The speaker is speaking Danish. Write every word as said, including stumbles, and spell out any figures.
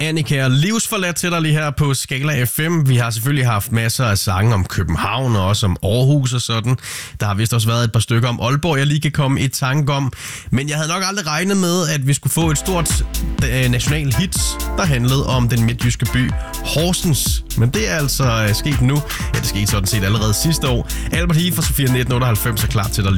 Annika og Livsforladt til dig lige her på Skala F M. Vi har selvfølgelig haft masser af sange om København og også om Aarhus og sådan. Der har vist også været et par stykker om Aalborg, jeg lige kan komme i tanke om. Men jeg havde nok aldrig regnet med, at vi skulle få et stort øh, national hit, der handlede om den midtjyske by Horsens. Men det er altså øh, sket nu. Ja, det skete sådan set allerede sidste år. Albert Heath fra Sofia nitten otteoghalvfems er klar til dig.